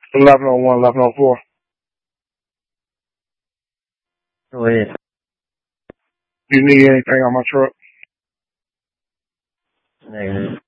1101, 1104. Go ahead. You need anything on my truck? Negative.